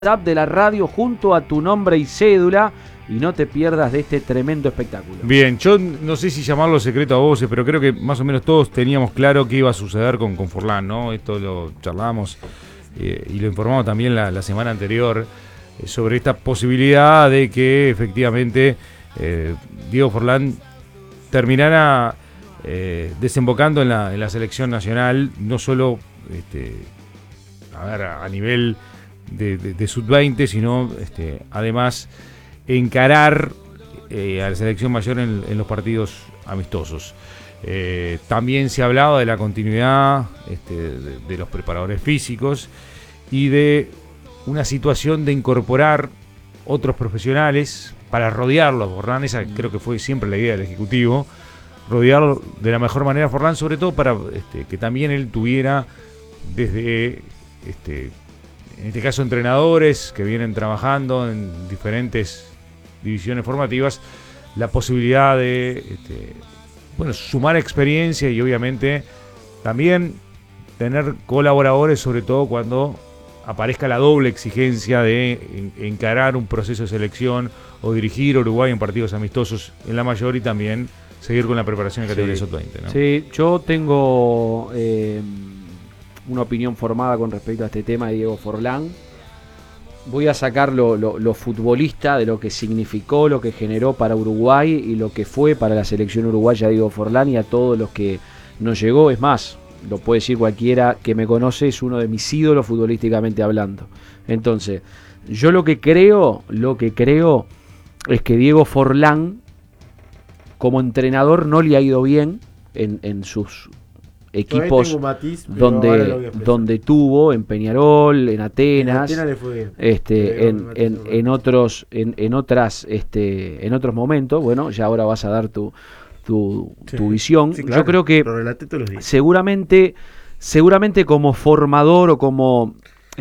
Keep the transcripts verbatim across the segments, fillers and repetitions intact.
WhatsApp de la radio junto a tu nombre y cédula y no te pierdas de este tremendo espectáculo. Bien, yo no sé si llamarlo secreto a voces, pero creo que más o menos todos teníamos claro qué iba a suceder con, con Forlán, ¿no? Esto lo charlamos eh, y lo informamos también la, la semana anterior eh, sobre esta posibilidad de que efectivamente eh, Diego Forlán terminara eh, desembocando en la, en la selección nacional, no solo este, a ver, a, a nivel de, de, de sub veinte, sino este, además encarar eh, a la selección mayor en, en los partidos amistosos. Eh, también se hablaba de la continuidad este, de, de los preparadores físicos y de una situación de incorporar otros profesionales para rodearlos. Forlán, esa creo que fue siempre la idea del Ejecutivo, rodearlo de la mejor manera a Forlán, sobre todo para este, que también él tuviera desde, este, en este caso, entrenadores que vienen trabajando en diferentes divisiones formativas, la posibilidad de este, bueno, sumar experiencia y obviamente también tener colaboradores, sobre todo cuando aparezca la doble exigencia de en, encarar un proceso de selección o dirigir Uruguay en partidos amistosos en la mayor y también seguir con la preparación en categoría Sí. sub veinte, ¿no? Sí, yo tengo eh, una opinión formada con respecto a este tema de Diego Forlán. Voy a sacar lo, lo, lo futbolista de lo que significó, lo que generó para Uruguay y lo que fue para la selección uruguaya Diego Forlán y a todos los que nos llegó. Es más, lo puede decir cualquiera que me conoce, es uno de mis ídolos futbolísticamente hablando. Entonces, yo lo que creo, lo que creo es que Diego Forlán como entrenador no le ha ido bien en, en sus equipos matiz, donde, donde tuvo, en Peñarol, en Atenas, en, Atenas le fue bien. Este, en, en, en otros, en, en otras, este, en otros momentos. Bueno, ya ahora vas a dar tu, tu, sí, tu visión. Sí, claro. Yo creo que seguramente, seguramente como formador o como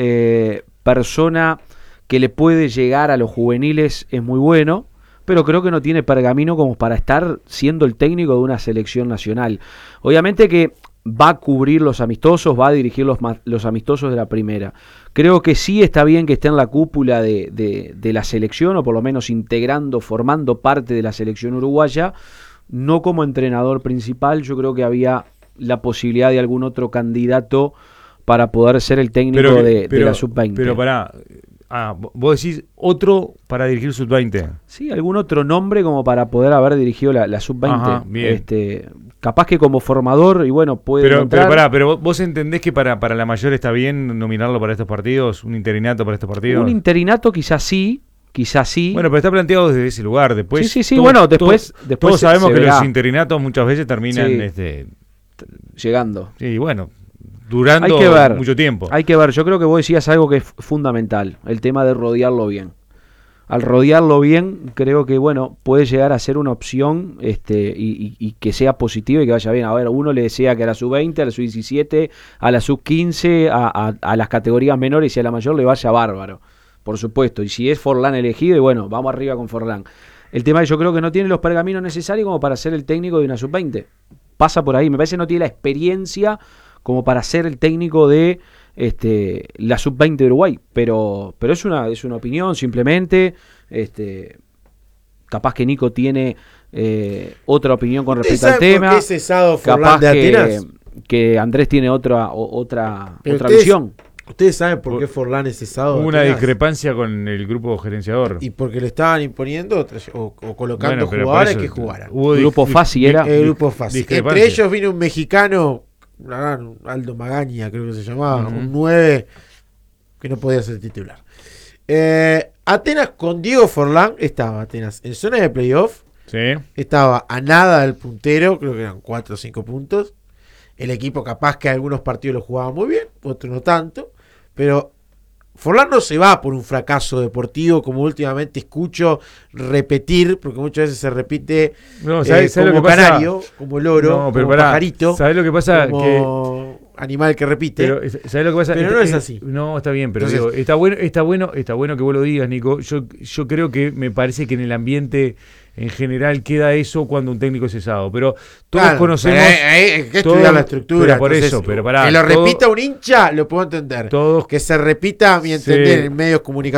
eh, persona que le puede llegar a los juveniles es muy bueno, pero creo que no tiene pergamino como para estar siendo el técnico de una selección nacional. Obviamente que va a cubrir los amistosos, va a dirigir los, los amistosos de la primera. Creo que sí está bien que esté en la cúpula de, de, de la selección, o por lo menos integrando, formando parte de la selección uruguaya, no como entrenador principal. Yo creo que había la posibilidad de algún otro candidato para poder ser el técnico pero, de, pero, de la sub veinte. Pero pará, ah, vos decís otro para dirigir sub veinte. Sí, algún otro nombre como para poder haber dirigido la, la sub veinte. Ajá, bien. Este, capaz que como formador, y bueno, puede pero, entrar. Pero pará, pero vos entendés que para, para la mayor está bien nominarlo para estos partidos, un interinato para estos partidos. Un interinato quizás sí, quizás sí. Bueno, pero está planteado desde ese lugar. Después, sí, sí, sí, todo, bueno, después, todo, después todos sabemos se que verá. Los interinatos muchas veces terminan sí. este, llegando. Sí, bueno, durando hay que ver, mucho tiempo. Hay que ver, yo creo que vos decías algo que es fundamental, el tema de rodearlo bien. Al rodearlo bien, creo que bueno, puede llegar a ser una opción este, y, y, y que sea positiva y que vaya bien. A ver, uno le desea que a la sub veinte, a la sub diecisiete, a la sub quince, a, a, a las categorías menores y a la mayor le vaya bárbaro, por supuesto. Y si es Forlán elegido, y bueno, vamos arriba con Forlán. El tema es que yo creo que no tiene los pergaminos necesarios como para ser el técnico de una sub veinte. Pasa por ahí, me parece que no tiene la experiencia como para ser el técnico de este, la sub veinte de Uruguay, pero, pero es una, es una opinión simplemente. Este, capaz que Nico tiene eh, otra opinión con respecto al tema. ¿Por qué cesado Forlán capaz de Atenas? Que, que Andrés tiene otra, otra, otra ustedes, visión. ¿Ustedes saben por qué Forlán es cesado? Hubo una discrepancia con el grupo gerenciador. Y porque le estaban imponiendo o, o colocando bueno, jugadores que jugaran. Hubo el grupo Fasi era. El grupo Fasi. Entre ellos vino un mexicano, Aldo Magaña creo que se llamaba, uh-huh. un nueve que no podía ser titular. Eh, Atenas con Diego Forlán estaba Atenas en zona de playoff, sí. Estaba a nada del puntero, creo que eran cuatro o cinco puntos. El equipo capaz que algunos partidos lo jugaba muy bien, otros no tanto, pero Forlán no se va por un fracaso deportivo como últimamente escucho repetir, porque muchas veces se repite no, ¿sabes, eh, ¿sabes como lo que canario, pasa? como loro, no, pero como pará, pajarito. ¿Sabes lo que pasa? Como que animal que repite. Pero, ¿sabés lo que pasa? Pero Está- no es así. No, está bien, pero Entonces- digo, está bueno, está bueno, está bueno que vos lo digas, Nico. Yo, yo creo que me parece que en el ambiente en general queda eso cuando un técnico es cesado. Pero todos Claro, conocemos. pero hay- hay que todos- estudiar la estructura. pero por entonces, eso, pero pará, que lo todo- repita un hincha, lo puedo entender. Todos Que se repita, a mi Sí. entender, en medios comunicacionales.